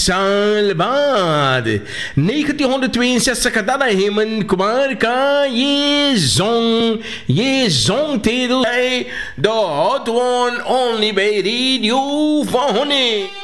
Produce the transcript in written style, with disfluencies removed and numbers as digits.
Salbad. 1962 kadalahiman kumarka Yezong Tiddle, the hot one only by Radio Fahone.